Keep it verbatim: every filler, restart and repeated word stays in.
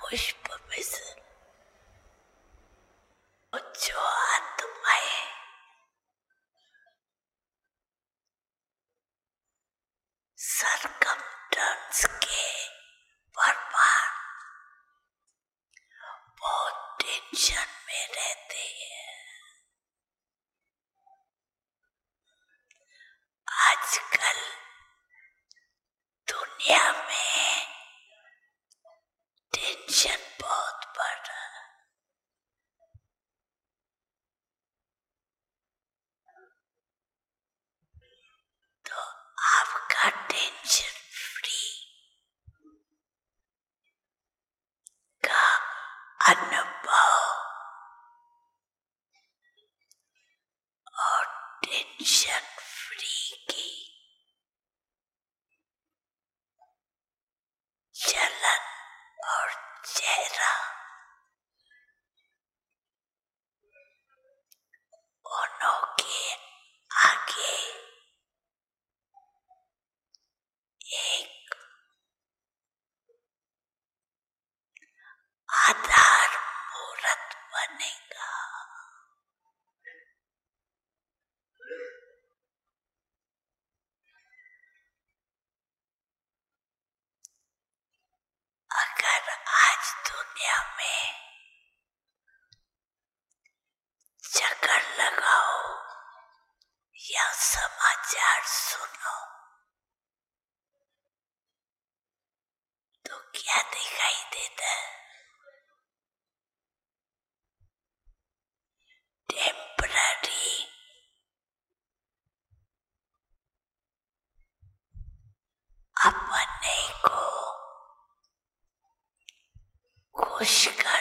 पुष्प मिश्र जो आत्माएं सरकमस्टेंस के बर्बाद बहुत टेंशन में रहते हैं। आजकल दुनिया में टेंशन बहुत बढ़ रहा है। तो आपका टेंशन फ्री का अनुभव और टेंशन फ्री की चलन और चेहरा उनों के आगे एक आधार मूर्त बनेगा। अगर आज दुनिया में चक्कर लगाओ या समाचार सुनो तो क्या दिखाई देता है? टेम्पररी अपने को खुश कर